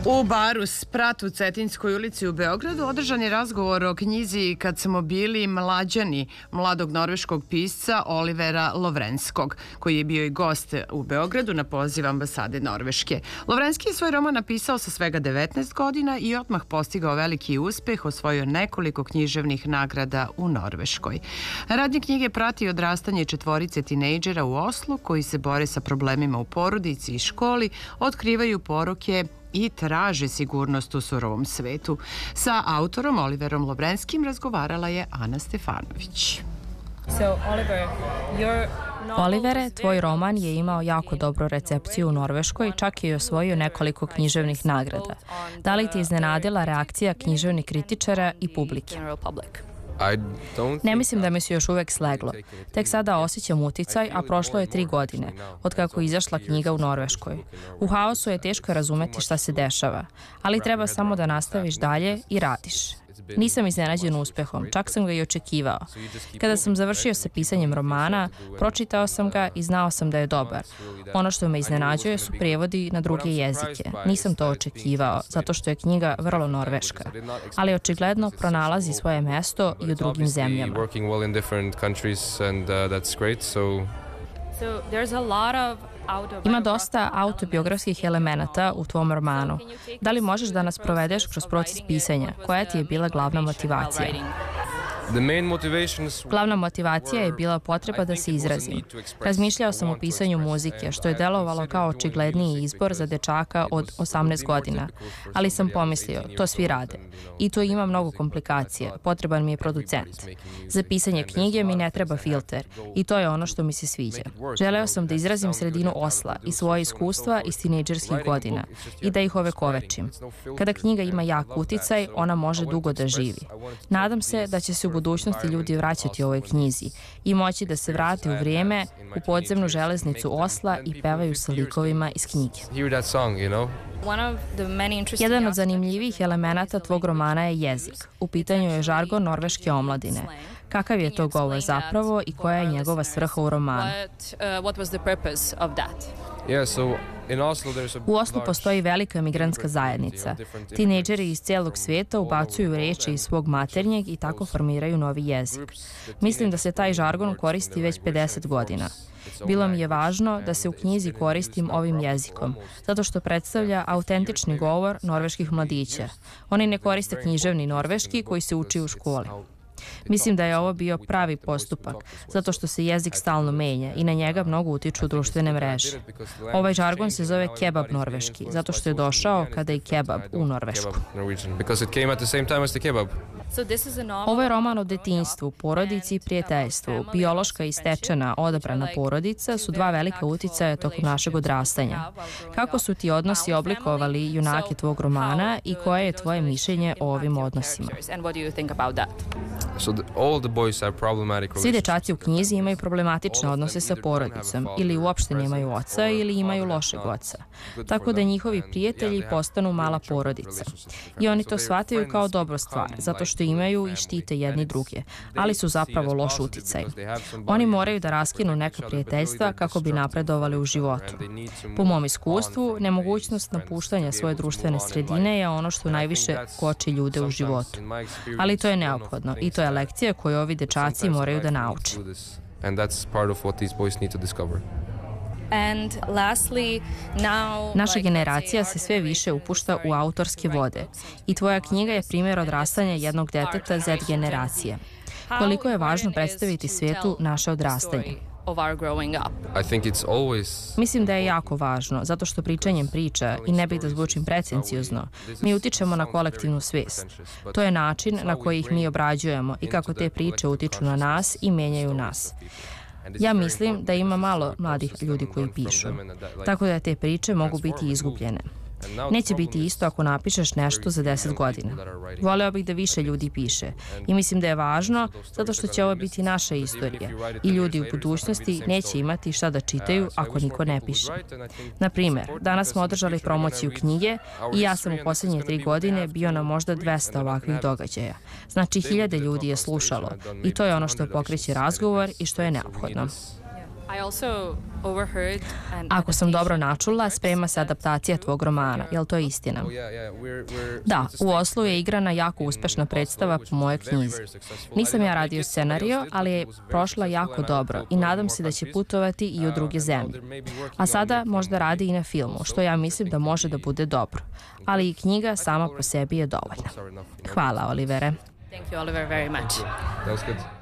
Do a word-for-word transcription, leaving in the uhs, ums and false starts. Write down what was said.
U baru Sprat u Cetinjskoj ulici u Beogradu održan je razgovor o knjizi Kad smo bili mlađani mladog norveškog pisca Olivera Lovrenskog, koji je bio i gost u Beogradu na poziv ambasade Norveške. Lovrenski je svoj roman napisao sa svega devetnaest godina i odmah postigao veliki uspeh, osvojio nekoliko književnih nagrada u Norveškoj. Radnje knjige prati odrastanje četvorice tinejdžera u Oslu koji se bore sa problemima u porodici i školi, otkrivaju poroke i traže sigurnost u surovom svetu. Sa autorom Oliverom Lovrenskim razgovarala je Ana Stefanović. So, Oliver, your... Olivere, tvoj roman je imao jako dobru recepciju u Norveškoj, čak i osvojio nekoliko književnih nagrada. Da li ti je iznenadila reakcija književnih kritičara i publike? Ne mislim da mi se još uvek sleglo. Tek sada osjećam uticaj, a prošlo je tri godine, od kako je izašla knjiga u Norveškoj. U haosu je teško razumeti šta se dešava, ali treba samo da nastaviš dalje i radiš. Nisam iznenađen uspehom, čak sam ga i očekivao. Kada sam završio sa pisanjem romana, pročitao sam ga i znao sam da je dobar. Ono što me iznenađuje su prijevodi na druge jezike. Nisam to očekivao, zato što je knjiga vrlo norveška. Ali očigledno pronalazi svoje mesto i u drugim zemljama. Ima dosta autobiografskih elemenata u tvom romanu. Da li možeš da nas provedeš kroz proces pisanja? Koja ti je bila glavna motivacija? Glavna motivacija je bila potreba da se izrazim. Razmišljao sam o pisanju muzike, što je delovalo kao očigledniji izbor za dečaka od osamnaest godina. Ali sam pomislio, to svi rade. I to ima mnogo komplikacija. Potreban mi je producent. Za pisanje knjige mi ne treba filter. I to je ono što mi se sviđa. Želeo sam da izrazim sredinu Osla i svoje iskustva iz tinejdžerskih godina i da ih ovekovečim. Kada knjiga ima jak uticaj, ona može dugo da živi. Nadam se da će se u budućnosti ljudi vraćati ovoj knjizi i moći da se vrati u vrijeme u podzemnu železnicu Osla i pevaju sa likovima iz knjige. Jedan od zanimljivih elemenata tvog romana je jezik. U pitanju je žargon norveške omladine. Kakav je to govor zapravo i koja je njegova svrha u romanu? U Oslu postoji velika migrantska zajednica. Tinejdžeri iz cijelog svijeta ubacuju reči iz svog maternjeg i tako formiraju novi jezik. Mislim da se taj žargon koristi već pedeset godina. Bilo mi je važno da se u knjizi koristim ovim jezikom, zato što predstavlja autentični govor norveških mladića. Oni ne koriste književni norveški koji se uči u školi. Mislim da je ovo bio pravi postupak, zato što se jezik stalno menja i na njega mnogo utiču društvene mreže. Ovaj žargon se zove kebab norveški, zato što je došao kada je kebab u Norvešku. Ovo je roman o detinjstvu, porodici i prijateljstvu. Biološka i stečena odabrana porodica su dva velika uticaja tokom našeg odrastanja. Kako su ti odnosi oblikovali junake tvog romana i koje je tvoje mišljenje o ovim odnosima? Svi dečaci u knjizi imaju problematične odnose sa porodicom ili uopšte nemaju oca ili imaju lošeg oca. Tako da njihovi prijatelji postanu mala porodica. I oni to shvataju kao dobru stvar, zato što imaju i štite jedni druge, ali su zapravo loš uticaj. Oni moraju da raskinu neka prijateljstva kako bi napredovali u životu. Po mom iskustvu, nemogućnost napuštanja svoje društvene sredine je ono što najviše koči ljude u životu. Ali to je neophodno i to je lekcija koju ovi dečaci moraju da nauče. Naša generacija se sve više upušta u autorske vode i tvoja knjiga je primjer odrastanja jednog deteta Z generacije. Koliko je važno predstaviti svijetu naše odrastanje? Mislim da je jako važno, zato što pričanjem priča, i ne bih da zvučim pretenciozno, mi utičemo na kolektivnu svijest. To je način na koji ih mi obrađujemo i kako te priče utiču na nas i menjaju nas. Ja mislim da ima malo mladih ljudi koji pišu, tako da te priče mogu biti izgubljene. Neće biti isto ako napišeš nešto za deset godina. Voleo bih da više ljudi piše i mislim da je važno zato što će ovo biti naša istorija i ljudi u budućnosti neće imati šta da čitaju ako niko ne piše. Na primjer, danas smo održali promociju knjige i ja sam u posljednje tri godine bio na možda dvesta ovakvih događaja. Znači, hiljade ljudi je slušalo i to je ono što pokreće razgovor i što je neophodno. Ako sam dobro načula, sprema se adaptacija tvog romana. Je li to istina? Da, u Oslu je igrana jako uspešna predstava po mojoj knjizi. Nisam ja radio scenario, ali je prošla jako dobro i nadam se da će putovati i u druge zemlje. A sada možda radi i na filmu, što ja mislim da može da bude dobro. Ali i knjiga sama po sebi je dovoljna. Hvala, Olivere. Thank you, Oliver, very much. That was good.